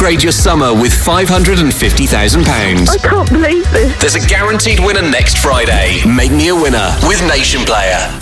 upgrade your summer with £550,000. I can't believe this. There's a guaranteed winner next Friday. Make me a winner with Nation Player.